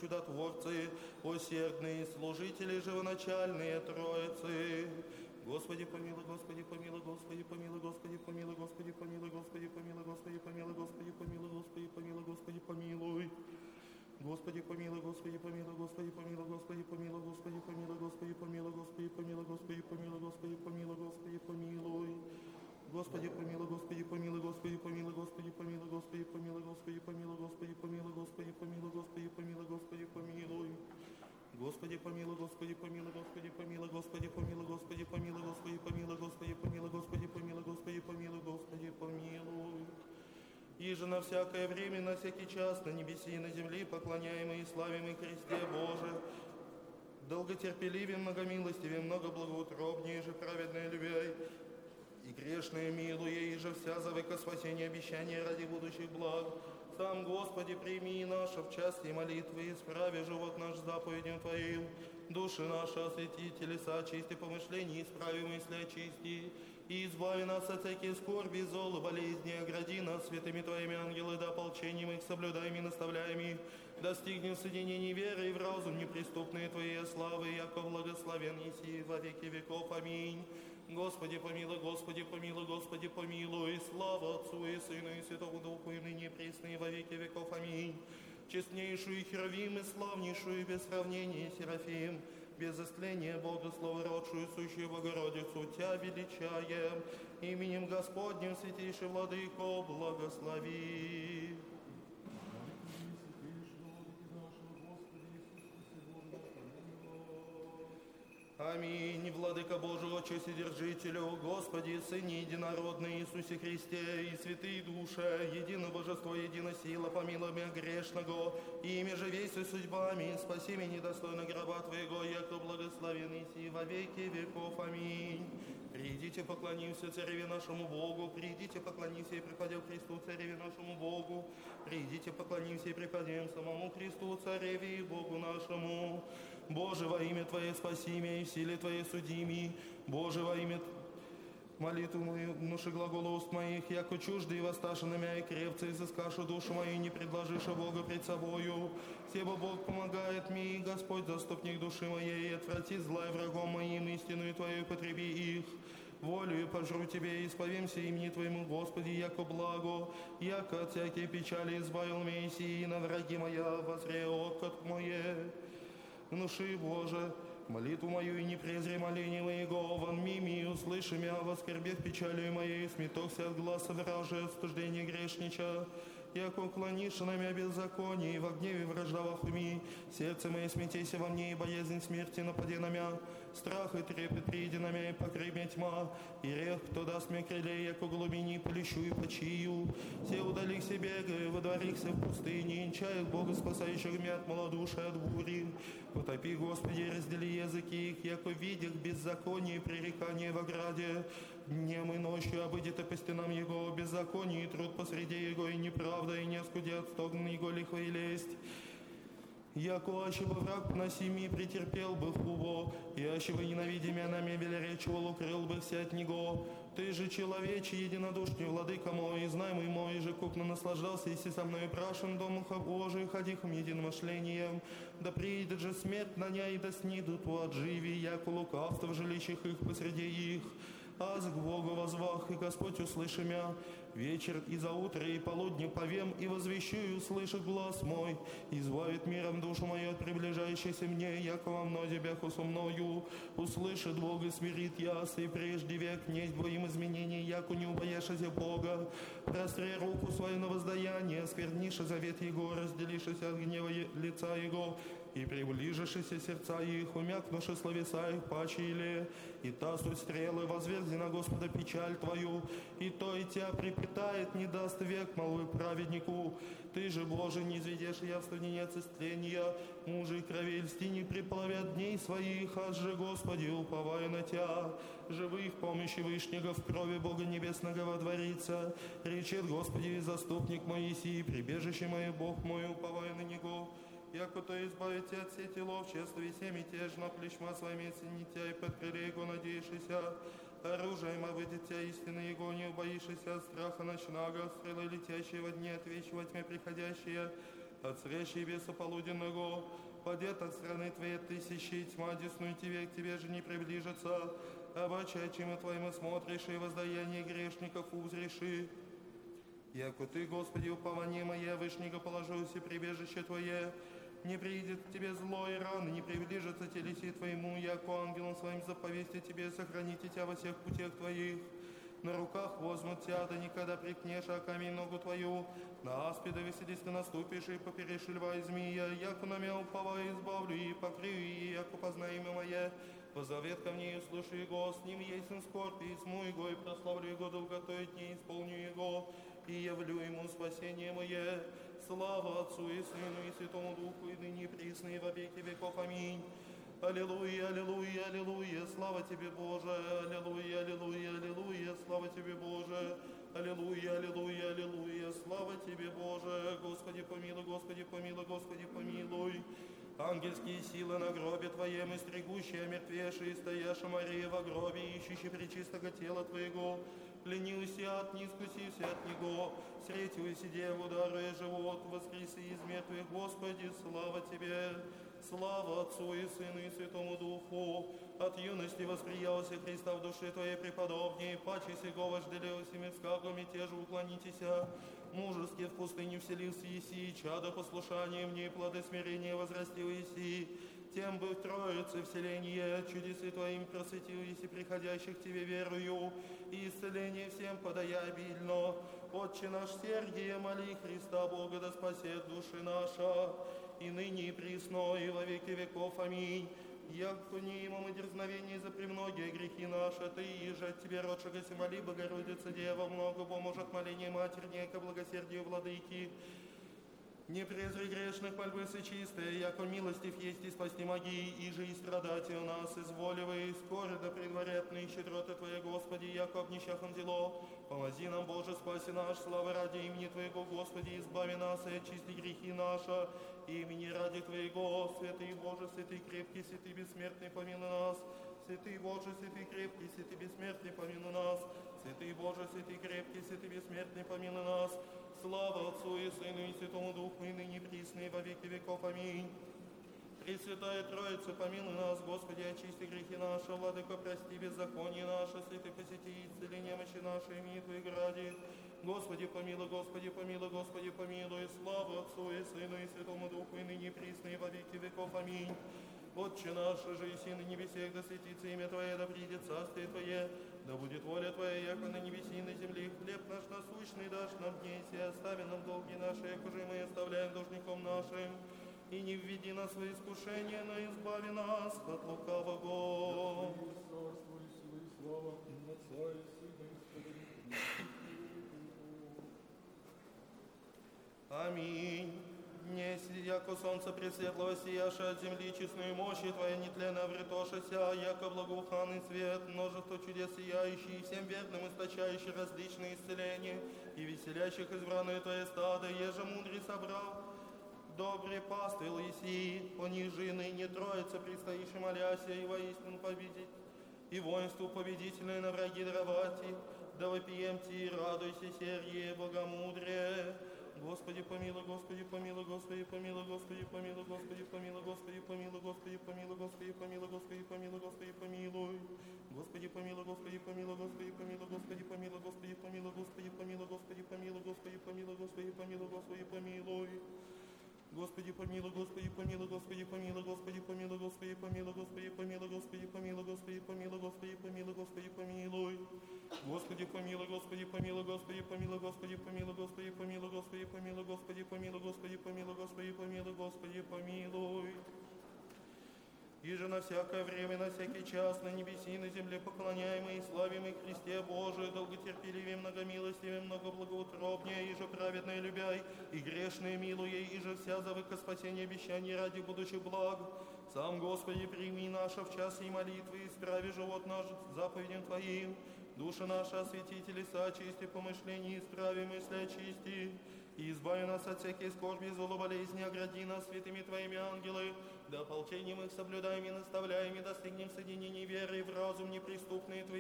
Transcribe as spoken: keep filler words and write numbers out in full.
чудотворцы, усердные служители живоначальные Троицы. Господи помилуй, Господи помилуй, Господи помилуй, Господи помилуй, Господи помилуй, Господи помилуй, Господи помилуй, Господи помилуй, Господи помилуй, Господи помилуй. Господи помилуй, Господи помилуй, Господи помилуй, Господи помилуй, Господи помилуй, Господи помилуй, Господи помилуй, Господи помилуй, Господи помилуй, Господи помилуй. Господи помилуй, Господи помилуй, Господи помилуй, Господи помилуй, Господи помилуй, Господи помилуй, Господи помилуй, Господи помилуй, Господи помилуй, Господи помилуй. Господи помилуй, Господи помилуй, Господи помилуй, Господи помилуй, Господи помилуй, Господи помилуй, Господи помилуй, Господи помилуй, Господи помилуй, Господи помилуй. Иже на всякое время, на всякий час, на небеси и на земле, поклоняемый и славимый Христе Боже, долготерпеливен, многомилостивен, многоблагоутробнее же праведное любяй, и грешные милуя, и же вся за века спасения обещания ради будущих благ. Сам, Господи, прими наше в части молитвы, и исправи живот наш заповедям Твоим. Души наши освети, телеса очисти, помышления исправи, мысли очисти. И избави нас от всяких скорби, зол и болезни, огради нас святыми Твоими ангелы, да ополчением их соблюдаем и наставляем их. Достигнем соединения веры и в разум неприступные Твоей славы, яко благословен еси во веки веков. Аминь. Господи помилуй, Господи помилуй, Господи помилуй. Слава Отцу и Сыну и Святому Духу, и ныне пресно и во веки веков. Аминь. Честнейшую Херувим и славнейшую без сравнения Серафим, без истления Бога словородшую, сущую Богородицу, Тя величаем, именем Господним, святейший Владыко, благослови. Аминь. Владыка Божий, Отче Вседержителю, Господи, Сыне Единородный Иисусе Христе, и святые души, едино Божество, едино сила, помилуй меня грешного, и ими же весь и судьбами, спаси меня недостойно гроба Твоего, яко благословен Иси во веки веков. Аминь. Придите, поклонимся Цареве нашему Богу, придите, поклонимся и припадем Христу, Цареве нашему Богу, придите, поклонимся и припадем самому Христу, Цареве и Богу нашему. Боже, во имя Твое спаси меня, и в силе Твоей суди меня. Боже, во имя молитву мою, внуши глагола уст моих, яко чужды и воссташи на меня, и крепцы изыскашу душу мою, не предложишь Бога пред собою. Себо Бог помогает мне, и Господь заступник души моей, и отврати зла врагом моим, истину Твою потреби их. Волею пожру Тебе, и исповемся имени Твоему, Господи, яко благо, яко от всякие печали избавил меня, и на враги моя возре окот мое. Внуши, Боже, молитву мою, и не презри моление моего, вон мими, услыши меня, воскорбев печалью моей, сметохся от гласа вражи, стуждения грешнича, яко уклонишь на меня беззаконие, и в гневе враждавах уми, сердце мое смятейся во мне, и боязнь смерти напади на меня, страх и трепет приди на меня, и покрый меня тьма, и рех, кто даст мне крылья, яко глубини, полещу и почию, все удали к себе, водворихся в пустыне, инчаях Бога, спасающих меня от малодушия, от бури, потопи, Господи, раздели языки их, яко видях беззаконие и пререкание в ограде, днем и ночью обыдет и по стенам Его, беззаконие и труд посреди Его, и неправда, и не оскудят стогн Его лихо и лесть. Яко ащего враг поносими претерпел бы хубо, и ащего ненавидимя нами велеречивал, укрыл бы все от него. Ты же, человече, единодушный владыка мой, и знаемый мой, же купно наслаждался, и си со мною прашен домах Божий, ходихом единомышлением. Да приидет же смерть на ня, и да снидут у отживи, яко лукавство в жилищах их посреди их. Аз к Богу возвах, и Господь услыши мя. Вечер и заутро, и полудня повем, и возвещу, и услышит глаз мой. Избавит миром душу мою от приближающейся мне, яко во мнозе бяху со мною. Услышит Бога, смирит яс, и прежде век несть боим изменений, яко не убояшися Бога. Простри руку свою на воздаяние, скверниши завет Его, разделишися от гнева лица Его, и приближишися сердца их, умякнуши словеса их пачили, и та суть стрелы, возверзи на Господа печаль Твою, и то и Тя припитает, не даст век молвы праведнику. Ты же, Боже, не изведешь явствования от истления, мужи и крови льсти не приплавят дней своих, аж же, Господи, уповая на Тя, живых помощи Вышнего в крови Бога Небесного водворится. Речет, Господи, заступник мой еси, прибежище мое, Бог мой, уповая на Него. Яко то избавите от сети ловчества и все мятежно, плечма своими ценитя, и под крылья Его надеешься. Оружием обыдет Тя истины Его, не убоишься от страха ночного, стрелы летящие во дне, отвечи во тьме приходящие. от срещи беса полуденного, падет от страны Твоей тысячи, тьма десную Тебе, к Тебе же не приближится, обаче, чем и Твоим смотришь, и воздаяние грешников узреши. Яко Ты, Господи, упование мое, вышнего положился прибежище Твое, не придет к Тебе зло и раны, не приближится телеси Твоему, яко ангелом Своим заповести Тебе, сохраните Тебя во всех путях Твоих. На руках возьмут Тебя, да никогда прикнешь, а камень ногу Твою. На аспида веселись ты наступишь, и поперешь льва и змея, яко на меня уповаю, избавлю, и покрию, и яко познаю имя мое. Позовет ко мне, и услышу его, с ним есть скорбь, и сму его, и прославлю его долготоить, не исполню его, и явлю ему спасение мое. Слава Отцу и Сыну и Святому Духу, и ныне присно, и во веки веков. Аминь. Аллилуйя, аллилуйя, аллилуйя, слава Тебе, Боже, аллилуйя, аллилуйя, аллилуйя, слава Тебе, Боже, аллилуйя, аллилуйя, аллилуйя, слава Тебе, Боже, Господи помилуй, Господи помилуй, Господи помилуй. Ангельские силы на гробе Твоем, истригущие мертвейшие, и стоящие Мария во гробе, ищущие пречистого тела Твоего, ленился от нискусився от Него, встретилась деву, даруя живот, воскреси из мертвых, Господи, слава Тебе. Слава Отцу и Сыну и Святому Духу, от юности восприялся Христа в душе Твоей преподобней, паче сего вожделелся мирского мятежа уклонитеся, мужески в пустыне вселился Еси, чадо послушания в ней плоды смирения возрастил Еси, тем бы в Троице вселение, чудесы Твоим просветил Еси приходящих к Тебе верою, и исцеление всем подая обильно. Отче наш Сергия, моли Христа Бога, да спасет души наша, и ныне и присно, и во веки веков. Аминь. Яко не имам и дерзновение за премногие грехи наши, Ты, иже от Тебе, родшегося, моли, Богородица Дева, много поможет моление Матерь, ко благосердию Владыки. Не презри грешных мольбы сычистые, яко милостив есть и спасти моги, и же и страдати у нас, изволивай, скоро да предварятные щедроты Твои, Господи, яко обнищахом зело. Помози нам, Боже, спаси наш, славы ради имени Твоего, Господи, избави нас и очисти грехи наши, имени ради Твоего, святый Боже, святый крепкий, святый бессмертный, помилуй нас. Святый Боже, святый крепкий, святый бессмертный, помилуй нас. Святый Боже, святый крепкий, святый бессмертный, помилуй нас. Слава Отцу и Сыну и Святому Духу, и ныне присно, и во веки веков. Аминь. Пресвятая Троица, помилуй нас, Господи, очисти грехи наши, Владыко, прости беззаконие наше, святый посети, исцели немощи наши, имени Твоих ради. Господи, помилуй, Господи, помилуй, Господи, помилуй. Слава Отцу и Сыну и Святому Духу, и ныне присно, и во веки веков. Аминь. Отче наш, же и си на небесех, да светится имя Твое, да придет царствие Твое, да будет воля Твоя, яко на небеси и на земле. Хлеб наш насущный дашь нам днесь, и остави нам долги наши, яко же мы оставляем должником нашим. И не введи нас в искушение, но избави нас от лукавого. Аминь. Неси, яко солнце пресветлого сияше от земли, честную мощи Твоя нетленно вретошася, яко благоуханный свет, множество чудес сияющий, всем верным источающий различные исцеления, и веселящих избранное Твое стадо, еже мудрый собрал, добрый пастырь еси, понижи ныне Троица, предстоишь моляся, и воистину победить, и воинству победительное на враги даровати, да вопием Ти, радуйся, Сергие, богомудрее. Господи помилуй, Господи помилуй, Господи помилуй, Господи помилуй, Господи помилуй, Господи помилуй, Господи помилуй, Господи помилуй, Господи помилуй, Господи помилуй. Господи помилуй, Господи помилуй, Господи помилуй, Господи помилуй, Господи помилуй, Господи помилуй, Господи помилуй, Господи помилуй, Господи помилуй, Господи помилуй. Господи помилуй, Господи помилуй, Господи помилуй, Господи помилуй, Господи помилуй, Господи помилуй, Господи помилуй, Господи помилуй, Господи помилуй, Господи помилуй. Господи помилуй, Господи помилуй, Господи помилуй, Господи помилуй, Господи помилуй, Господи помилуй, Господи помилуй, Господи помилуй, Господи помилуй, Господи помилуй. Иже на всякое время, на всякий час, на небеси и на земле поклоняемый и славимый Христе Божий, долготерпеливее, многомилостивее, многоблагоутробнее, иже праведное любяй, и грешные милуя, иже вся завыка спасения обещаний ради будущих благ. Сам, Господи, прими наша в час и молитвы, и исправи живот наш заповедям Твоим. Души наши осветители, сочисти помышления, исправи мысли, очисти. И избави нас от всякой скорби, зло, болезни, огради нас святыми Твоими ангелы, да ополчением их соблюдаем и наставляем, и достигнем соединения веры в разум неприступные Твои.